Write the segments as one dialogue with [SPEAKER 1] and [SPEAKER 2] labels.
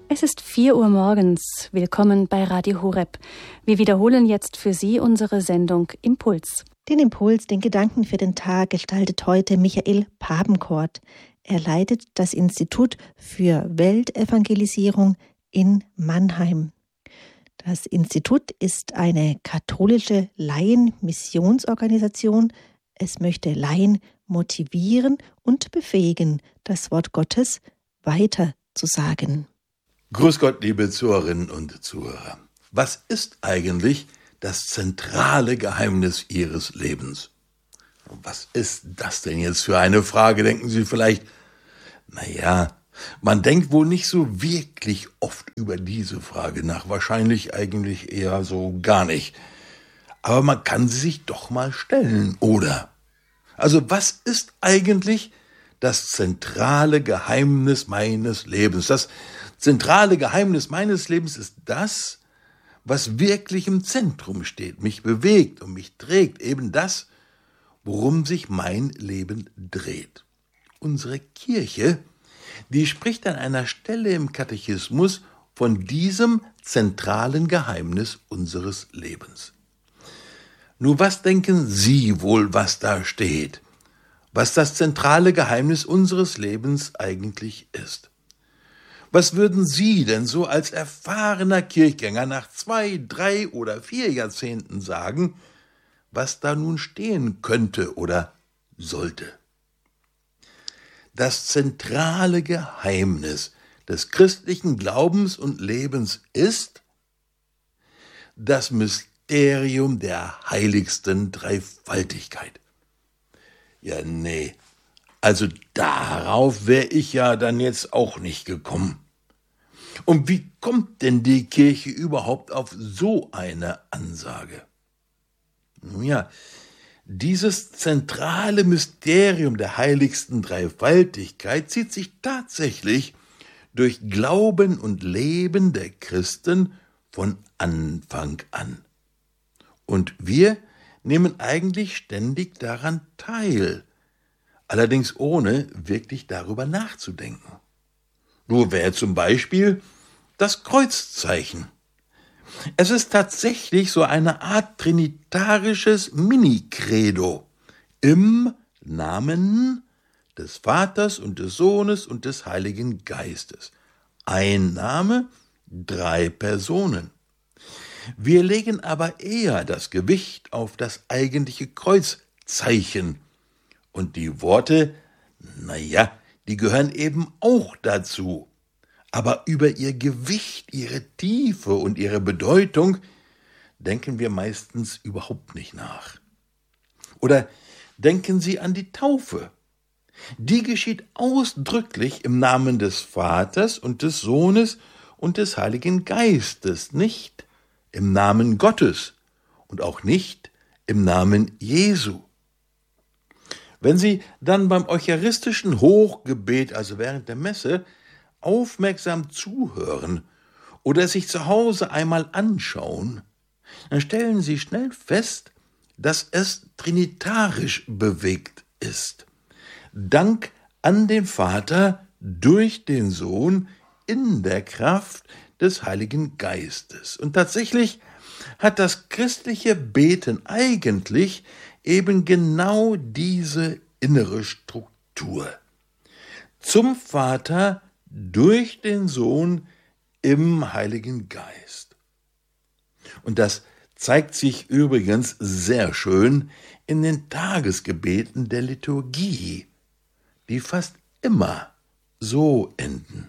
[SPEAKER 1] Es ist 4 Uhr morgens. Willkommen bei Radio Horeb. Wir wiederholen jetzt für Sie unsere Sendung Impuls.
[SPEAKER 2] Den Impuls, den Gedanken für den Tag gestaltet heute Michael Papenkort. Er leitet das Institut für Weltevangelisierung in Mannheim. Das Institut ist eine katholische Laien-Missionsorganisation. Es möchte Laien motivieren und befähigen, das Wort Gottes weiterzusagen.
[SPEAKER 3] Grüß Gott, liebe Zuhörerinnen und Zuhörer. Was ist eigentlich das zentrale Geheimnis Ihres Lebens? Was ist das denn jetzt für eine Frage, denken Sie vielleicht? Naja, man denkt wohl nicht so wirklich oft über diese Frage nach, wahrscheinlich eigentlich eher so gar nicht. Aber man kann sie sich doch mal stellen, oder? Also was ist eigentlich das zentrale Geheimnis meines Lebens? Das zentrale Geheimnis meines Lebens ist das, was wirklich im Zentrum steht, mich bewegt und mich trägt, eben das, worum sich mein Leben dreht. Unsere Kirche, die spricht an einer Stelle im Katechismus von diesem zentralen Geheimnis unseres Lebens. Nur was denken Sie wohl, was da steht? Was das zentrale Geheimnis unseres Lebens eigentlich ist? Was würden Sie denn so als erfahrener Kirchgänger nach 2, 3 oder 4 Jahrzehnten sagen, was da nun stehen könnte oder sollte? Das zentrale Geheimnis des christlichen Glaubens und Lebens ist das Mysterium der heiligsten Dreifaltigkeit. Ja, nee, also darauf wäre ich ja dann jetzt auch nicht gekommen. Und wie kommt denn die Kirche überhaupt auf so eine Ansage? Nun ja, dieses zentrale Mysterium der heiligsten Dreifaltigkeit zieht sich tatsächlich durch Glauben und Leben der Christen von Anfang an. Und wir nehmen eigentlich ständig daran teil, allerdings ohne wirklich darüber nachzudenken. Nur wäre zum Beispiel das Kreuzzeichen. Es ist tatsächlich so eine Art trinitarisches Mini-Credo im Namen des Vaters und des Sohnes und des Heiligen Geistes. Ein Name, 3 Personen. Wir legen aber eher das Gewicht auf das eigentliche Kreuzzeichen. Und die Worte, naja, die gehören eben auch dazu. Aber über ihr Gewicht, ihre Tiefe und ihre Bedeutung denken wir meistens überhaupt nicht nach. Oder denken Sie an die Taufe. Die geschieht ausdrücklich im Namen des Vaters und des Sohnes und des Heiligen Geistes, nicht im Namen Gottes und auch nicht im Namen Jesu. Wenn Sie dann beim eucharistischen Hochgebet, also während der Messe, aufmerksam zuhören oder sich zu Hause einmal anschauen, dann stellen Sie schnell fest, dass es trinitarisch bewegt ist. Dank an den Vater durch den Sohn in der Kraft des Heiligen Geistes. Und tatsächlich hat das christliche Beten eigentlich eben genau diese innere Struktur. Zum Vater durch den Sohn im Heiligen Geist. Und das zeigt sich übrigens sehr schön in den Tagesgebeten der Liturgie, die fast immer so enden.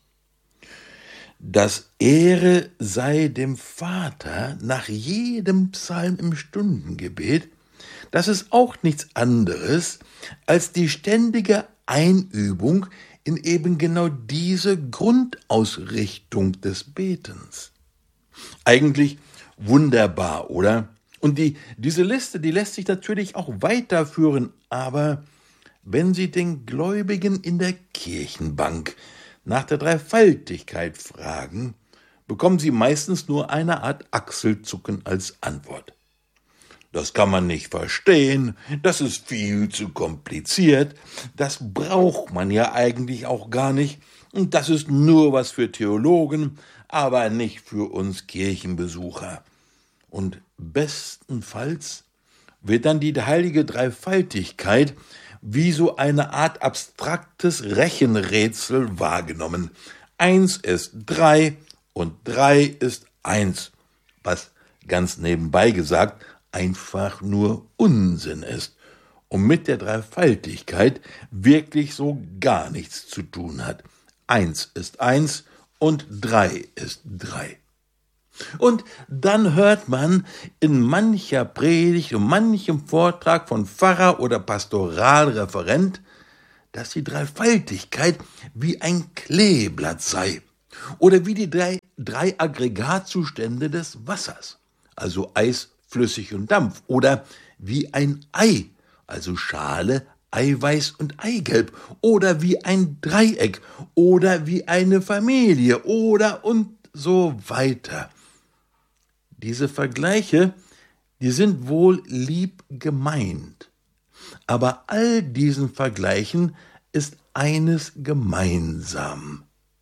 [SPEAKER 3] Das Ehre sei dem Vater nach jedem Psalm im Stundengebet, das ist auch nichts anderes als die ständige Einübung in eben genau diese Grundausrichtung des Betens. Eigentlich wunderbar, oder? Und diese Liste, die lässt sich natürlich auch weiterführen, aber wenn Sie den Gläubigen in der Kirchenbank nach der Dreifaltigkeit fragen, bekommen Sie meistens nur eine Art Achselzucken als Antwort. Das kann man nicht verstehen, das ist viel zu kompliziert, das braucht man ja eigentlich auch gar nicht Und das ist nur was für Theologen, aber nicht für uns Kirchenbesucher. Und bestenfalls wird dann die heilige Dreifaltigkeit wie so eine Art abstraktes Rechenrätsel wahrgenommen. 1 ist 3 und 3 ist 1, was ganz nebenbei gesagt einfach nur Unsinn ist und mit der Dreifaltigkeit wirklich so gar nichts zu tun hat. 1 ist 1 und 3 ist 3. Und dann hört man in mancher Predigt und manchem Vortrag von Pfarrer oder Pastoralreferent, dass die Dreifaltigkeit wie ein Kleeblatt sei oder wie die drei Aggregatzustände des Wassers, also Eis, Flüssig und Dampf, oder wie ein Ei, also Schale, Eiweiß und Eigelb, oder wie ein Dreieck, oder wie eine Familie, oder und so weiter. Diese Vergleiche, die sind wohl lieb gemeint, aber all diesen Vergleichen ist eines gemeinsam.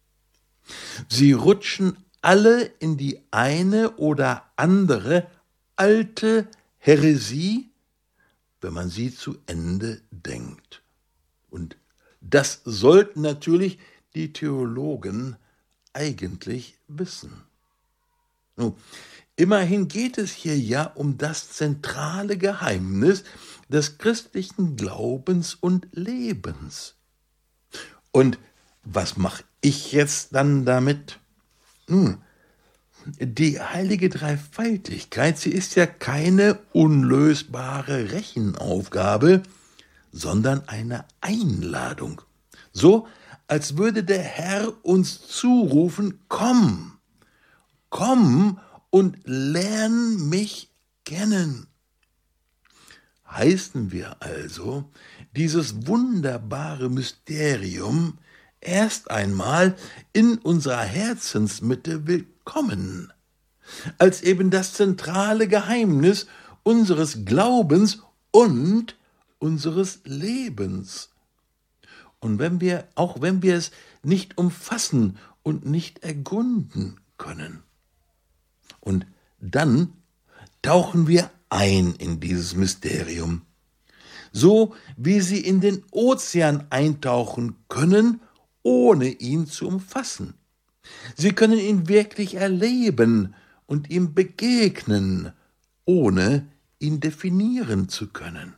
[SPEAKER 3] Sie rutschen alle in die eine oder andere alte Häresie, wenn man sie zu Ende denkt. Und das sollten natürlich die Theologen eigentlich wissen. Nun, immerhin geht es hier ja um das zentrale Geheimnis des christlichen Glaubens und Lebens. Und was mache ich jetzt dann damit? Nun, die heilige Dreifaltigkeit, sie ist ja keine unlösbare Rechenaufgabe, sondern eine Einladung. So, als würde der Herr uns zurufen, komm, komm und lern mich kennen. Heißen wir also dieses wunderbare Mysterium erst einmal in unserer Herzensmitte willkommen, als eben das zentrale Geheimnis unseres Glaubens und unseres Lebens. Und auch wenn wir es nicht umfassen und nicht ergründen können. Und dann tauchen wir ein in dieses Mysterium, so wie sie in den Ozean eintauchen können, ohne ihn zu umfassen. Sie können ihn wirklich erleben und ihm begegnen, ohne ihn definieren zu können.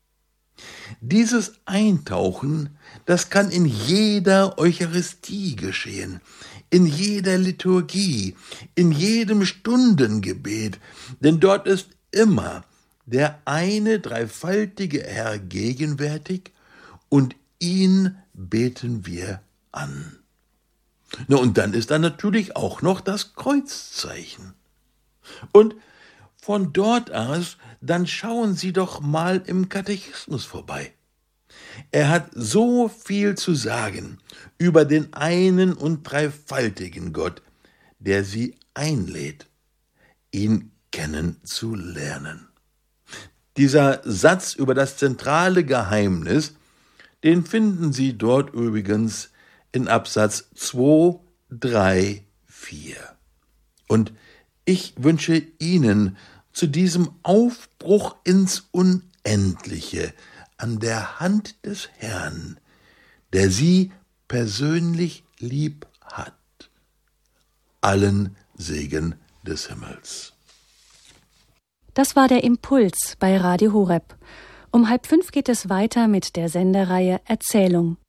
[SPEAKER 3] Dieses Eintauchen, das kann in jeder Eucharistie geschehen, in jeder Liturgie, in jedem Stundengebet, denn dort ist immer der eine dreifaltige Herr gegenwärtig und ihn beten wir an. Na, und dann ist da natürlich auch noch das Kreuzzeichen. Und von dort aus, dann schauen Sie doch mal im Katechismus vorbei. Er hat so viel zu sagen über den einen und dreifaltigen Gott, der Sie einlädt, ihn kennenzulernen. Dieser Satz über das zentrale Geheimnis, den finden Sie dort übrigens in Absatz 2, 3, 4. Und ich wünsche Ihnen zu diesem Aufbruch ins Unendliche an der Hand des Herrn, der Sie persönlich lieb hat, allen Segen des Himmels.
[SPEAKER 1] Das war der Impuls bei Radio Horeb. Um 4:30 geht es weiter mit der Sendereihe Erzählung.